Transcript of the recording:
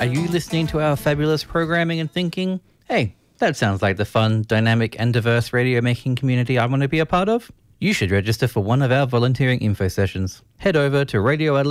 Are you listening to our fabulous programming and thinking, hey, that sounds like the fun, dynamic and diverse radio making community I want to be a part of? You should register for one of our volunteering info sessions. Head over to